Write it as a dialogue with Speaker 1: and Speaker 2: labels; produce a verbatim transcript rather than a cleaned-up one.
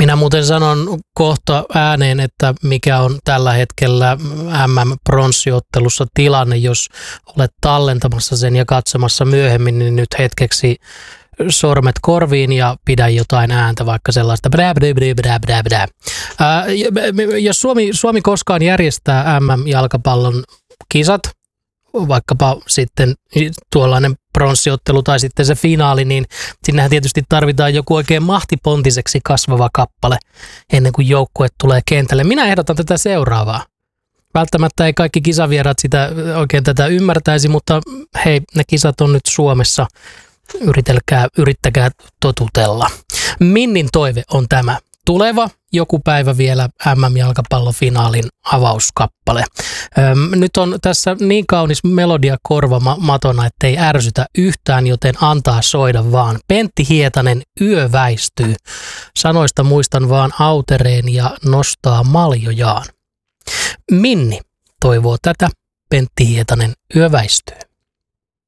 Speaker 1: Minä muuten sanon kohta ääneen, että mikä on tällä hetkellä M M-pronssiottelussa tilanne, jos olet tallentamassa sen ja katsomassa myöhemmin, niin nyt hetkeksi sormet korviin ja pidä jotain ääntä, vaikka sellaista blä, blä, blä, blä, blä, blä. Ää, jos Suomi, Suomi koskaan järjestää M M-jalkapallon kisat, vaikkapa sitten tuollainen pronssiottelu tai sitten se finaali, niin sinnehän tietysti tarvitaan joku oikein mahtipontiseksi kasvava kappale ennen kuin joukkue tulee kentälle. Minä ehdotan tätä seuraavaa. Välttämättä ei kaikki kisavieraat sitä oikein tätä ymmärtäisi, mutta hei, ne kisat on nyt Suomessa. Yritelkää, yrittäkää totutella. Minnin toive on tämä. Tuleva joku päivä vielä M M-jalkapallofinaalin avauskappale. Öm, nyt on tässä niin kaunis melodia korva matona, ettei ärsytä yhtään, joten antaa soida vaan. Pentti Hietanen, Yö väistyy. Sanoista muistan vaan autereen ja nostaa maljojaan. Minni toivoo tätä. Pentti Hietanen, Yö väistyy.